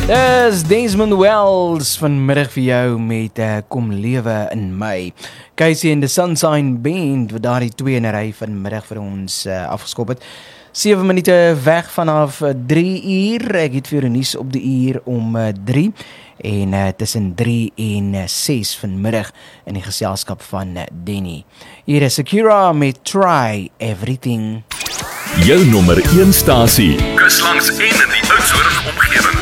Dis Desmond Wells vanmiddag vir jou met Kom Lewe in My. Casey en the Sunshine Band wat daar die twee in 'n ry vanmiddag vir ons afgeskop het. 7 minute weg vanaf 3 uur. Ek het vir jou nuus op die uur om 3 en tussen 3 en 6 vanmiddag in die geselskap van Denny. Hier is Sakura met Try Everything. Jou nommer 1 stasie. Kus langs en in die Oudtshoorn omgewing.